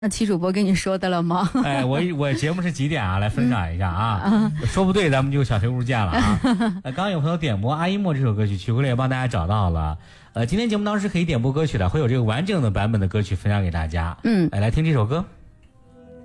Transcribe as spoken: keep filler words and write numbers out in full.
那齐主播跟你说的了吗？ 哎，我我节目是几点啊？来分享一下啊，嗯、说不对咱们就小黑屋见了啊。呃，刚刚有朋友点播阿依莫这首歌曲，曲库里也帮大家找到了。呃，今天节目当时可以点播歌曲的，会有这个完整的版本的歌曲分享给大家。嗯，来来听这首歌。